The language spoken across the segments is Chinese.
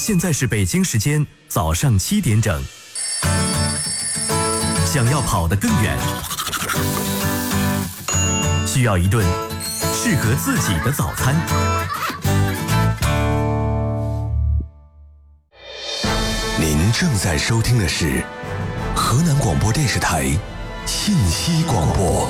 现在是北京时间早上7点整。想要跑得更远，需要一顿适合自己的早餐。 您正在收听的是河南广播电视台信息广播。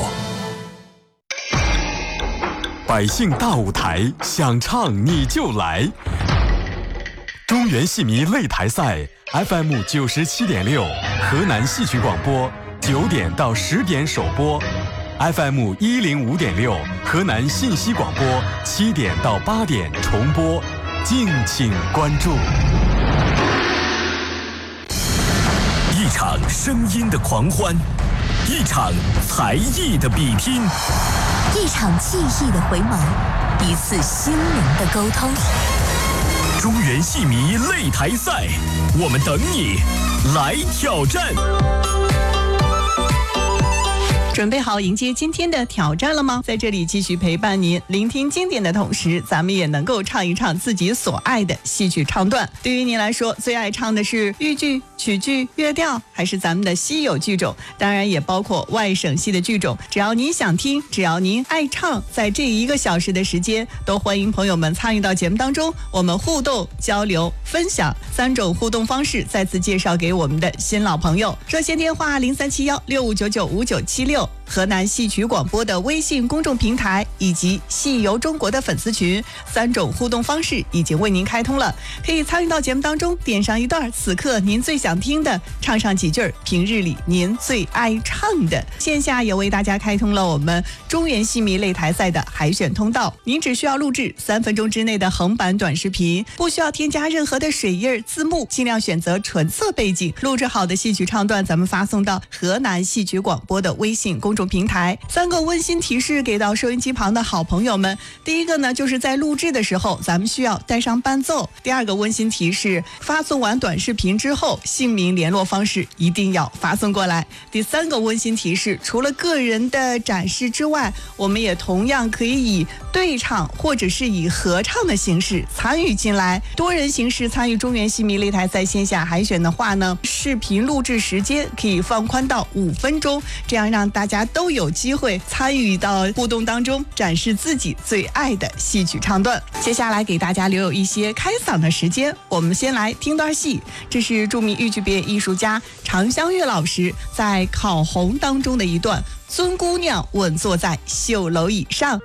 百姓大舞台，想唱你就来。中原戏迷擂台赛 FM 97.6，河南戏曲广播9点到10点首播 ，FM 105.6，河南信息广播7点到8点重播，敬请关注。 一场声音的狂欢，一场才艺的比拼， 一场记忆的回眸，一次心灵的沟通。 中原戏迷擂台赛，我们等你来挑战。 准备好迎接今天的挑战了吗？在这里继续陪伴您，聆听经典的同时，咱们也能够唱一唱自己所爱的戏曲唱段。对于您来说，最爱唱的是豫剧、曲剧、乐调，还是咱们的稀有剧种？当然也包括外省戏的剧种。只要您想听，只要您爱唱，在这1个小时的时间，都欢迎朋友们参与到节目当中，我们互动、交流、分享3种互动方式，再次介绍给我们的新老朋友。热线电话0371659976。河南戏曲广播的微信公众平台以及戏游中国的粉丝群，3种互动方式已经为您开通了，可以参与到节目当中，点上一段此刻您最想听的，唱上几句平日里您最爱唱的。线下也为大家开通了我们中原戏迷擂台赛的海选通道，您只需要录制3分钟之内的横版短视频，不需要添加任何的水印字幕，尽量选择纯色背景，录制好的戏曲唱段咱们发送到河南戏曲广播的微信公众平台。3个温馨提示给到收音机旁的好朋友们。第一个呢，就是在录制的时候咱们需要带上伴奏。第二个温馨提示，发送完短视频之后，姓名联络方式一定要发送过来。第3个温馨提示，除了个人的展示之外，我们也同样可以以对唱或者是以合唱的形式参与进来。多人形式参与中原戏迷擂台赛线下海选的话呢，视频录制时间可以放宽到5分钟，这样让大家都有机会参与到互动当中，展示自己最爱的戏曲唱段。接下来给大家留有一些开嗓的时间，我们先来听段戏。这是著名豫剧表演艺术家常香月老师在《考红》当中的一段：尊姑娘稳坐在绣楼椅上。